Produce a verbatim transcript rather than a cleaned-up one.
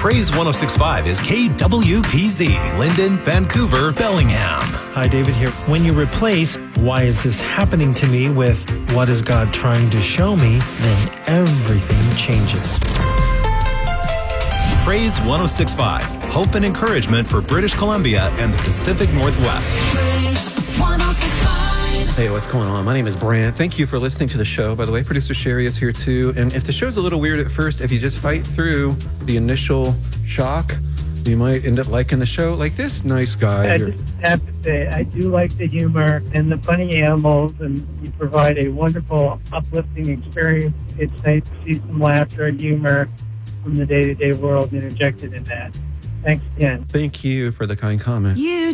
Praise one oh six point five is K W P Z, Linden, Vancouver, Bellingham. Hi, David here. When you replace "why is this happening to me" with "what is God trying to show me," then everything changes. Praise one oh six point five, hope and encouragement for British Columbia and the Pacific Northwest. Praise one oh six point five. Hey, what's going on? My name is Brant. Thank you for listening to the show. By the way, producer Sherry is here too. And if the show's a little weird at first, if you just fight through the initial shock, you might end up liking the show. Like this nice guy. I just have to say, I do like the humor and the funny animals, and you provide a wonderful, uplifting experience. It's nice to see some laughter and humor from the day-to-day world interjected in that. Thanks again. Thank you for the kind comment. You